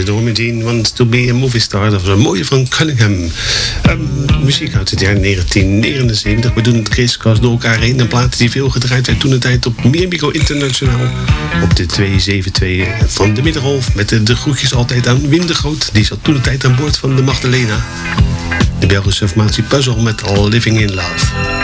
de Normandine Wants to be a Movie Star. Dat was een mooie van Cunningham. Muziek uit het jaar 1979. We doen het kriskast door elkaar heen. Een plaat die veel gedraaid werd toen de tijd op Miamigo Internationaal. Op de 272 van de Middenholf. Met de groetjes altijd aan Wim de Groot. Die zat toen de tijd aan boord van de Magdalena. De Belgische formatie Puzzle met All Living in Love.